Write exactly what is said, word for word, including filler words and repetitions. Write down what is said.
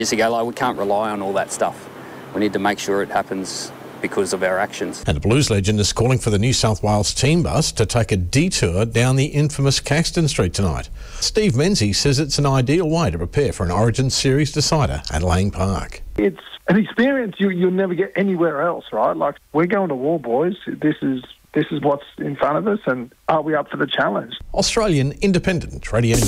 Years ago, like, we can't rely on all that stuff. We need to make sure it happens because of our actions. And a blues legend is calling for the New South Wales team bus to take a detour down the infamous Caxton Street tonight. Steve Menzies says it's an ideal way to prepare for an Origin Series decider at Lang Park. It's an experience you, you'll never get anywhere else, right? Like, we're going to war, boys. This is this is what's in front of us, and are we up for the challenge? Australian Independent Radio News.